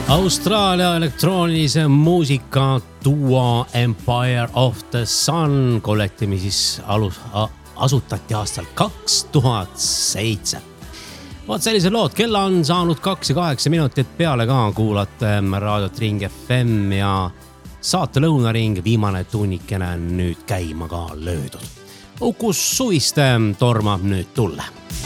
Austraalia elektroonilise muusika duo Empire of the Sun kollektiivi siis asutati aastal 2007. Vaat sellised lood, kella on saanud 2 ja 8 minutit peale ka, kuulate raadiot Ring FM ja saate Lõunaring viimane tunnikene nüüd käima ka löödud. Ukus Suviste tormab nüüd tulle.